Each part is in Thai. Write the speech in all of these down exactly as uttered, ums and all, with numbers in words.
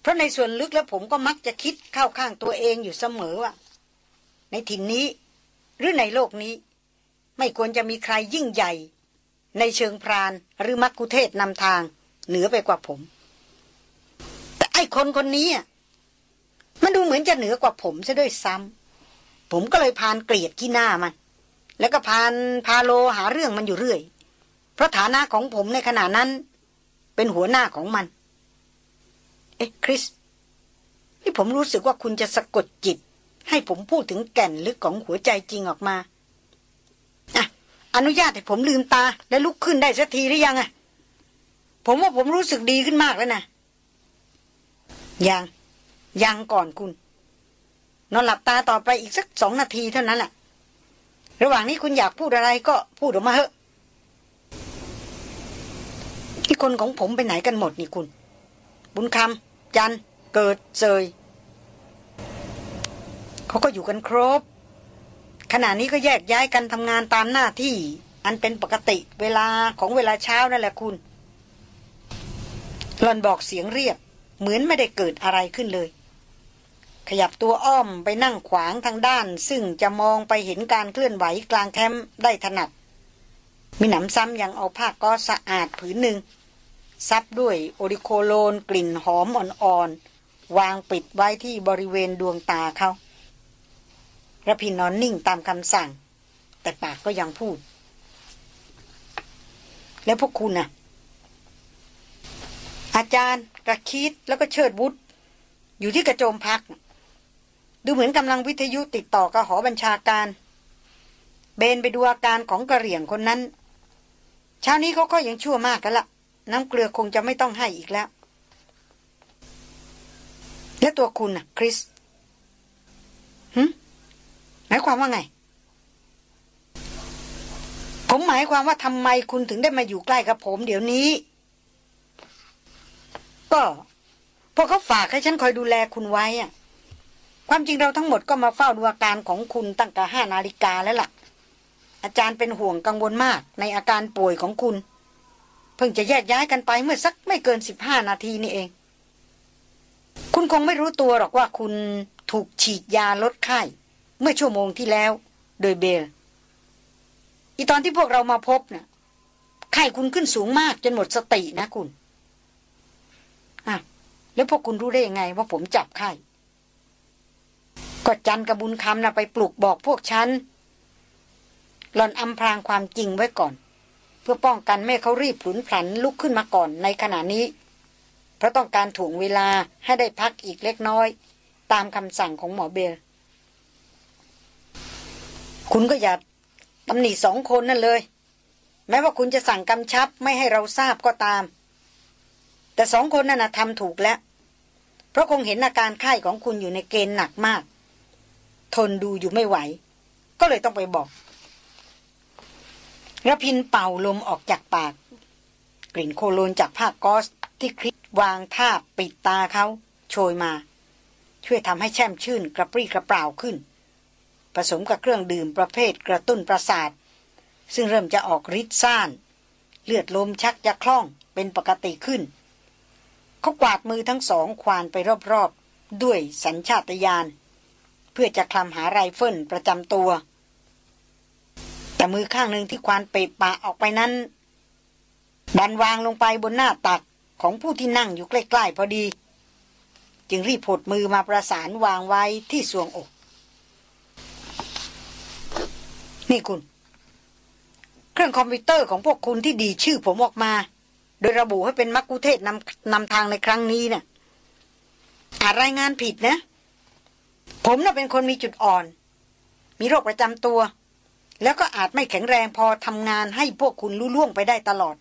เพราะในส่วนลึกแล้วผมก็มักจะคิดเข้าข้างตัวเองอยู่เสมอว่าในถิ่นนี้หรือในโลกนี้ไม่ควรจะมีใครยิ่งใหญ่ในเชิงพรานหรือมักคุเทศนำทางเหนือไปกว่าผมแต่ไอ้คนคนนี้มันดูเหมือนจะเหนือกว่าผมซะด้วยซ้ำผมก็เลยพานเกลียดขี้หน้ามันแล้วก็พานพาโลหาเรื่องมันอยู่เรื่อยเพราะฐานะของผมในขณะนั้นเป็นหัวหน้าของมันเอ๊ะคริสนี่ผมรู้สึกว่าคุณจะสะกดจิตให้ผมพูดถึงแก่นลึกของหัวใจจริงออกมาอ่ะอนุญาตให้ผมลืมตาและลุกขึ้นได้สักทีหรือยังอ่ะผมว่าผมรู้สึกดีขึ้นมากแล้วนะยังยังก่อนคุณนอนหลับตาต่อไปอีกสักสองนาทีเท่านั้นแหละระหว่างนี้คุณอยากพูดอะไรก็พูดออกมาเถอะที่คนของผมไปไหนกันหมดนี่คุณบุญคำจันเกิดเซยเขาก็อยู่กันครบขณะนี้ก็แยกย้ายกันทำงานตามหน้าที่อันเป็นปกติเวลาของเวลาเช้านั่นแหละคุณหล่อนบอกเสียงเรียบเหมือนไม่ได้เกิดอะไรขึ้นเลยขยับตัวอ้อมไปนั่งขวางทางด้านซึ่งจะมองไปเห็นการเคลื่อนไหวกลางแคมป์ได้ถนัดมีหนำซ้ำยังเอาผ้าก๊อซสะอาดผืนหนึ่งซับด้วยโอริโคโลนกลิ่นหอมอ่อนๆวางปิดไว้ที่บริเวณดวงตาเขาระพินนอนนิ่งตามคำสั่งแต่ปากก็ยังพูดแล้วพวกคุณน่ะอาจารย์กระคิดแล้วก็เชิดวุฒอยู่ที่กระโจมพักดูเหมือนกำลังวิทยุติดต่อกับหอบัญชาการเบนไปดูอาการของกระเหรี่ยงคนนั้นเช้านี้เขาก็ยังชั่วมากกันละน้ำเกลือคงจะไม่ต้องให้อีกแล้วแล้วตัวคุณน่ะคริสหึหมายความว่าไงผมหมายความว่าทำไมคุณถึงได้มาอยู่ใกล้กับผมเดี๋ยวนี้ก็พวกเขาฝากให้ฉันคอยดูแลคุณไว้อะความจริงเราทั้งหมดก็มาเฝ้าดูอาการของคุณตั้งแต่ห้านาฬิกาแล้วล่ะอาจารย์เป็นห่วงกังวลมากในอาการป่วยของคุณเพิ่งจะแยกย้ายกันไปเมื่อสักไม่เกินสิบห้านาทีนี่เองคุณคงไม่รู้ตัวหรอกว่าคุณถูกฉีดยาลดไข้เมื่อชั่วโมงที่แล้วโดยเบลอีตอนที่พวกเรามาพบน่ะไข้คุณขึ้นสูงมากจนหมดสตินะคุณอ่ะแล้วพวกคุณรู้ได้ยังไงว่าผมจับไข้ก็จันกับบุญคำน่ะไปปลุกบอกพวกฉันหล่อนอำพรางความจริงไว้ก่อนเพื่อป้องกันไม่เขารีบผุนผันลุกขึ้นมาก่อนในขณะนี้เพราะต้องการถ่วงเวลาให้ได้พักอีกเล็กน้อยตามคำสั่งของหมอเบลคุณก็อย่าตำหนิสองคนนั่นเลยแม้ว่าคุณจะสั่งกำชับไม่ให้เราทราบก็ตามแต่สองคนนั่นนะทำถูกแล้วเพราะคงเห็นอาการไข้ของคุณอยู่ในเกณฑ์หนักมากทนดูอยู่ไม่ไหวก็เลยต้องไปบอกระพินเป่าลมออกจากปากกลิ่นโคโลนจากผ้าก๊อซที่คลิปวางทาบปิดตาเขาโชยมาช่วยทำให้แช่มชื่นกระปรี้กระเปร่าขึ้นผสมกับเครื่องดื่มประเภทกระตุ้นประสาทซึ่งเริ่มจะออกฤทธิ์ซ่านเลือดลมชักจะคล่องเป็นปกติขึ้นเขากวาดมือทั้งสองควานไปรอบๆด้วยสัญชาตญาณเพื่อจะคลำหาไรเฟิลประจำตัวแต่มือข้างหนึ่งที่ควานเปะปะออกไปนั้นดันวางลงไปบนหน้าตักของผู้ที่นั่งอยู่ใกล้ๆพอดีจึงรีบผดมือมาประสานวางไว้ที่ทรวงอกนี่คุณเครื่องคอมพิวเตอร์ของพวกคุณที่ดีชื่อผมออกมาโดยระบุให้เป็นมักคุเทศนำนำทางในครั้งนี้เนี่ยอาจรายงานผิดนะผมน่ะเป็นคนมีจุดอ่อนมีโรคประจำตัวแล้วก็อาจไม่แข็งแรงพอทำงานให้พวกคุณลุล่วงไปได้ตลอด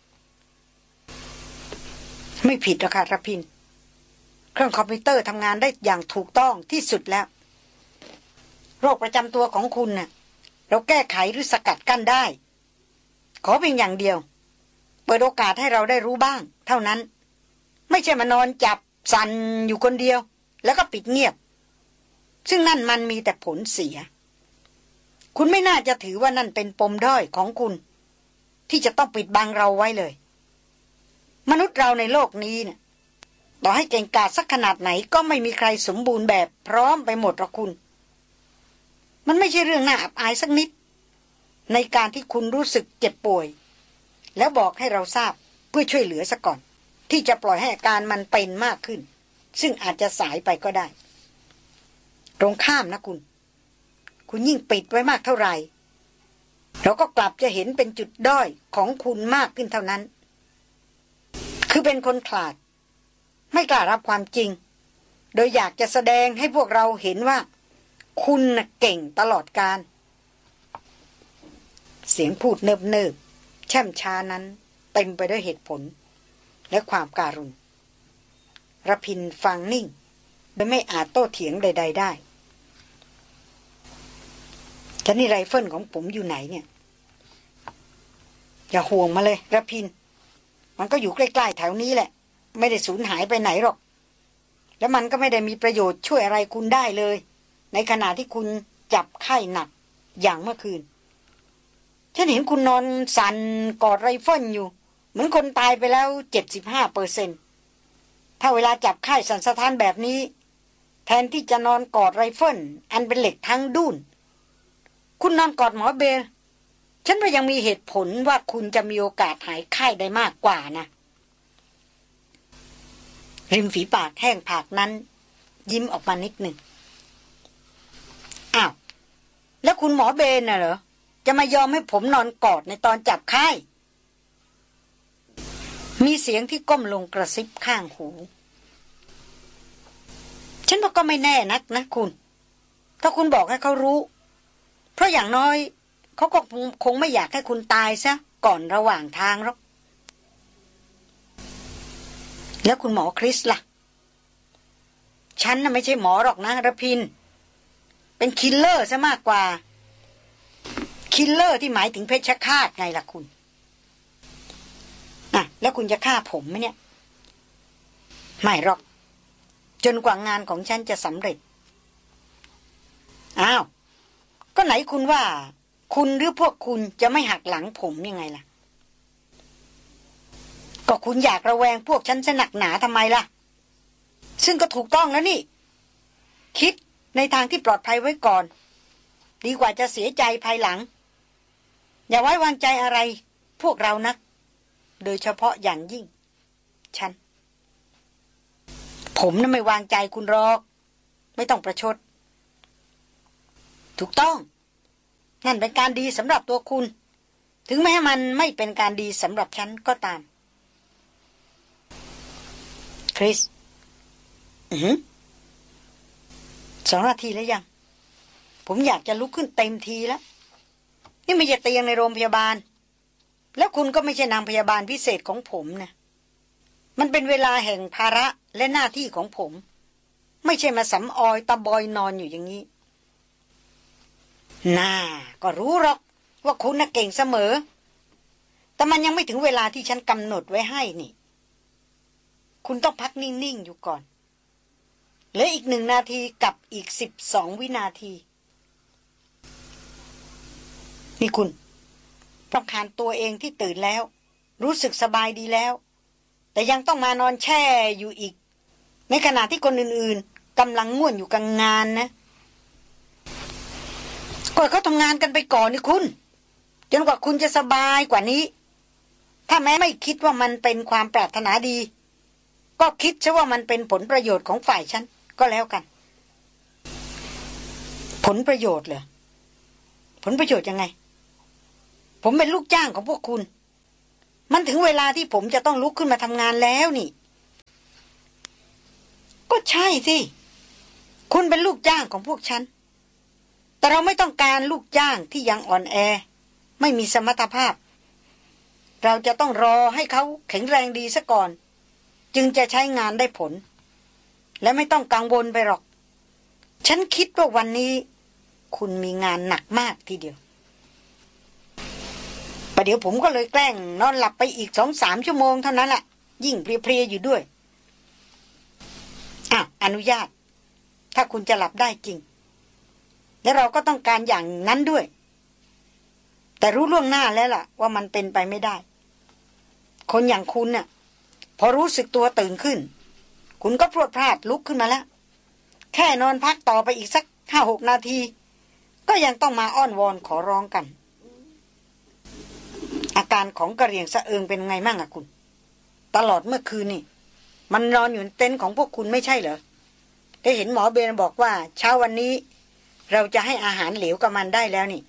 ไม่ผิดหรอกค่ะระพินเครื่องคอมพิวเตอร์ทำงานได้อย่างถูกต้องที่สุดแล้วโรคประจำตัวของคุณน่ะเราแก้ไขหรือสกัดกั้นได้ขอเพียงอย่างเดียวเปิดโอกาสให้เราได้รู้บ้างเท่านั้นไม่ใช่มานอนจับสั่นอยู่คนเดียวแล้วก็ปิดเงียบซึ่งนั่นมันมีแต่ผลเสียคุณไม่น่าจะถือว่านั่นเป็นปมด้อยของคุณที่จะต้องปิดบังเราไว้เลยมนุษย์เราในโลกนี้เนี่ยต่อให้เก่งกาจสักขนาดไหนก็ไม่มีใครสมบูรณ์แบบพร้อมไปหมดหรอกคุณมันไม่ใช่เรื่องน่าอับอายสักนิดในการที่คุณรู้สึกเจ็บป่วยแล้วบอกให้เราทราบเพื่อช่วยเหลือซะก่อนที่จะปล่อยให้อาการมันเป็นมากขึ้นซึ่งอาจจะสายไปก็ได้ตรงข้ามนะคุณคุณยิ่งปิดไว้มากเท่าไหร่เราก็กลับจะเห็นเป็นจุดด้อยของคุณมากขึ้นเท่านั้นคือเป็นคนขลาดไม่กล้ารับความจริงโดยอยากจะแสดงให้พวกเราเห็นว่าคุณน่ะเก่งตลอดกาลเสียงพูดเนิบๆแช่มช้านั้นเต็มไปด้วยเหตุผลและความการุณระพินฟังนิ่งโดยไม่อาจโต้เถียงใดๆได้แต่นี่ไรเฟิลของผมอยู่ไหนเนี่ยอย่าห่วงมาเลยระพินมันก็อยู่ใกล้ๆแถวนี้แหละไม่ได้สูญหายไปไหนหรอกแล้วมันก็ไม่ได้มีประโยชน์ช่วยอะไรคุณได้เลยในขณะที่คุณจับไข้หนักอย่างเมื่อคืนฉันเห็นคุณนอนสั่นกอดไรเฟิลอยู่เหมือนคนตายไปแล้ว เจ็ดสิบห้าเปอร์เซ็นต์ ถ้าเวลาจับไข้สั่นสะท้านแบบนี้แทนที่จะนอนกอดไรเฟิลอันเป็นเหล็กทั้งดุ้นคุณนอนกอดหมอเบลฉันว่ายังมีเหตุผลว่าคุณจะมีโอกาสหายไข้ได้มากกว่านะริมฝีปากแห้งผากนั้นยิ้มออกมานิดหนึ่งอ้าวแล้วคุณหมอเบลน่ะเหรอจะมายอมให้ผมนอนกอดในตอนจับไข้มีเสียงที่ก้มลงกระซิบข้างหูฉันว่าก็ไม่แน่นักนะคุณถ้าคุณบอกให้เขารู้เพราะอย่างน้อยเขาก็คงไม่อยากให้คุณตายซะก่อนระหว่างทางหรอกแล้วคุณหมอคริสล่ะฉันน่ะไม่ใช่หมอหรอกนะระพินเป็นคิลเลอร์ซะมากกว่าคิลเลอร์ที่หมายถึงเพชฌฆาตไงล่ะคุณอ่ะแล้วคุณจะฆ่าผมไหมเนี่ยไม่หรอกจนกว่างานของฉันจะสำเร็จอ้าวก็ไหนคุณว่าคุณหรือพวกคุณจะไม่หักหลังผมยังไงล่ะก็คุณอยากระแวงพวกฉันซะหนักหนาทำไมล่ะซึ่งก็ถูกต้องแล้วนี่คิดในทางที่ปลอดภัยไว้ก่อนดีกว่าจะเสียใจภายหลังอย่าไว้วางใจอะไรพวกเรานักโดยเฉพาะอย่างยิ่งฉันผมน่ะไม่วางใจคุณหรอกไม่ต้องประชดถูกต้องนั่นเป็นการดีสำหรับตัวคุณถึงแม้มันไม่เป็นการดีสำหรับฉันก็ตามคริสอือหือสองนาทีแล้วยังผมอยากจะลุกขึ้นเต็มทีแล้วนี่ไม่ใช่เตียงในโรงพยาบาลแล้วคุณก็ไม่ใช่นางพยาบาลพิเศษของผมนะมันเป็นเวลาแห่งภาระและหน้าที่ของผมไม่ใช่มาสำออยตะบอยนอนอยู่อย่างนี้น่าก็รู้หรอกว่าคุณน่ะเก่งเสมอแต่มันยังไม่ถึงเวลาที่ฉันกำหนดไว้ให้นี่คุณต้องพักนิ่งๆอยู่ก่อนเหลืออีกหนึ่งนาทีกับอีกสิบสองวินาทีนี่คุณรำคาญตัวเองที่ตื่นแล้วรู้สึกสบายดีแล้วแต่ยังต้องมานอนแช่อยู่อีกในขณะที่คนอื่นๆกำลังง่วนอยู่กับงานนะก่อนเขาทำงานกันไปก่อนนี่คุณจนกว่าคุณจะสบายกว่านี้ถ้าแม้ไม่คิดว่ามันเป็นความปรารถนาดีก็คิดซะว่ามันเป็นผลประโยชน์ของฝ่ายฉันก็แล้วกันผลประโยชน์เหรอผลประโยชน์ยังไงผมเป็นลูกจ้างของพวกคุณมันถึงเวลาที่ผมจะต้องลุกขึ้นมาทำงานแล้วนี่ก็ใช่สิคุณเป็นลูกจ้างของพวกฉันแต่เราไม่ต้องการลูกจ้างที่ยังอ่อนแอไม่มีสมรรถภาพเราจะต้องรอให้เขาแข็งแรงดีซะก่อนจึงจะใช้งานได้ผลและไม่ต้องกังวลไปหรอกฉันคิดว่าวันนี้คุณมีงานหนักมากทีเดียวประเดี๋ยวผมก็เลยแกล้งนอนหลับไปอีกสองสามชั่วโมงเท่านั้นแหละยิ่งเพลียๆอยู่ด้วยอ่ะอนุญาตถ้าคุณจะหลับได้จริงและเราก็ต้องการอย่างนั้นด้วยแต่รู้ล่วงหน้าแล้วล่ะว่ามันเป็นไปไม่ได้คนอย่างคุณน่ะพอรู้สึกตัวตื่นขึ้นคุณก็พรวดพลาดลุกขึ้นมาแล้วแค่นอนพักต่อไปอีกสักห้าหกนาทีก็ยังต้องมาอ้อนวอนขอร้องกันอาการของกระเหรี่ยงสะเอิงเป็นไงมั่งอะคุณตลอดเมื่อคืนนี่มันนอนอยู่ในเต็นท์ของพวกคุณไม่ใช่เหรอได้เห็นหมอเบนบอกว่าเช้าวันนี้เราจะให้อาหารเหลวกับมันได้แล้วนี่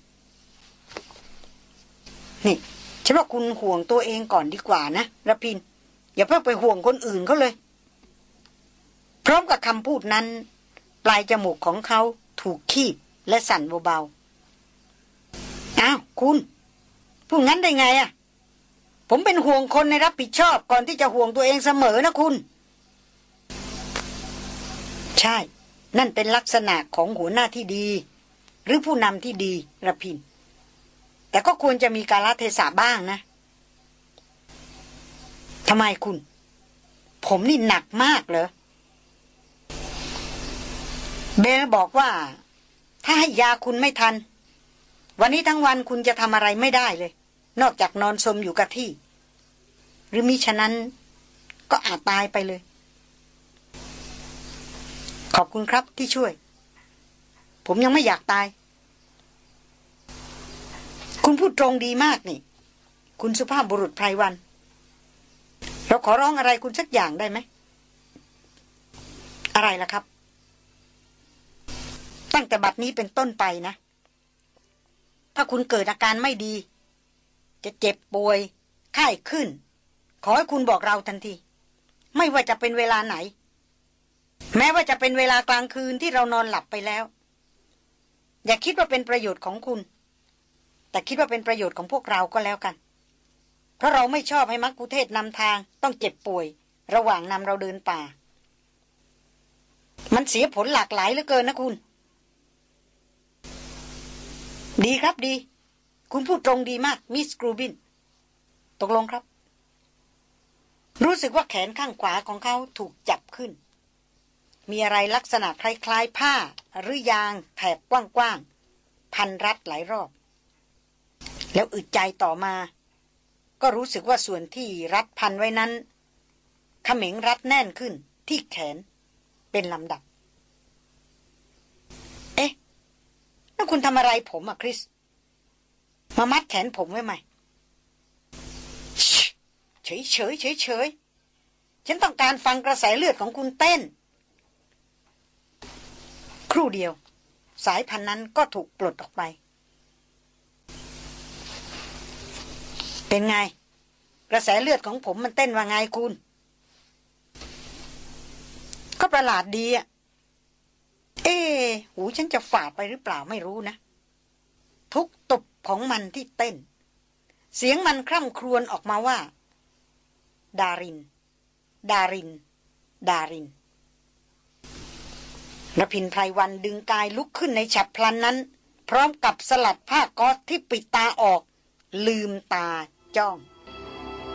นี่ฉันว่าคุณห่วงตัวเองก่อนดีกว่านะระพินอย่าเพิ่งไปห่วงคนอื่นเขาเลยพร้อมกับคำพูดนั้นปลายจมูกของเขาถูกคีบและสั่นเบาๆอ้าวคุณพูดงั้นได้ไงอะผมเป็นห่วงคนในรับผิดชอบก่อนที่จะห่วงตัวเองเสมอนะคุณใช่นั่นเป็นลักษณะของหัวหน้าที่ดีหรือผู้นำที่ดีระพินแต่ก็ควรจะมีกาลเทศะบ้างนะทำไมคุณผมนี่หนักมากเหรอเบลบอกว่าถ้าให้ยาคุณไม่ทันวันนี้ทั้งวันคุณจะทำอะไรไม่ได้เลยนอกจากนอนสมอยู่กับที่หรือมิฉะนั้นก็อาจตายไปเลยขอบคุณครับที่ช่วยผมยังไม่อยากตายคุณพูดตรงดีมากนี่คุณสุภาพบุรุษไพรวันเราขอร้องอะไรคุณสักอย่างได้ไหมอะไรล่ะครับตั้งแต่บัดนี้เป็นต้นไปนะถ้าคุณเกิดอาการไม่ดีจะเจ็บป่วยไข้ขึ้นขอให้คุณบอกเราทันทีไม่ว่าจะเป็นเวลาไหนแม้ว่าจะเป็นเวลากลางคืนที่เรานอนหลับไปแล้วอย่าคิดว่าเป็นประโยชน์ของคุณแต่คิดว่าเป็นประโยชน์ของพวกเราก็แล้วกันเพราะเราไม่ชอบให้มักคุเทศนำทางต้องเจ็บป่วยระหว่างนำเราเดินป่ามันเสียผลหลากหลายเหลือเกินนะคุณดีครับดีคุณพูดตรงดีมากมิสกรูบินตกลงครับรู้สึกว่าแขนข้างขวาของเขาถูกจับขึ้นมีอะไรลักษณะคล้ายๆผ้าหรือยางแถบกว้างๆพันรัดหลายรอบแล้วอึดใจต่อมาก็รู้สึกว่าส่วนที่รัดพันไว้นั้นเขม็งรัดแน่นขึ้นที่แขนเป็นลำดับเอ๊ะแล้วคุณทำอะไรผมอะคริสมามัดแขนผมไว้ไหมเฉยเฉยเฉยเฉยฉันต้องการฟังกระแสเลือดของคุณเต้นครู่เดียวสายพันนั้นก็ถูกปลดออกไปเป็นไงกระแสเลือดของผมมันเต้นว่าไงคุณก็ประหลาดดีอ่ะเอ๊ะหูฉันจะฝาดไปหรือเปล่าไม่รู้นะทุกตุบของมันที่เต้นเสียงมันคร่ำครวญออกมาว่าดารินดารินดารินระพินไพรวันดึงกายลุกขึ้นในฉับพลันนั้นพร้อมกับสลัดผ้าก๊อซที่ปิดตาออกลืมตาจ้อง